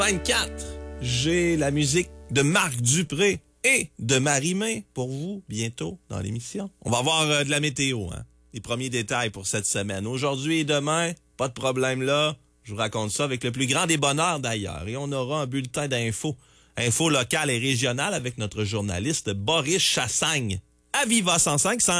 24. J'ai la musique de Marc Dupré et de Marie-Mé pour vous bientôt dans l'émission. On va avoir de la météo, hein? Les premiers détails pour cette semaine. Aujourd'hui et demain, pas de problème là. Je vous raconte ça avec le plus grand des bonheurs d'ailleurs. Et on aura un bulletin d'infos. Infos locales et régionales avec notre journaliste Boris Chassagne. À Viva 105.5.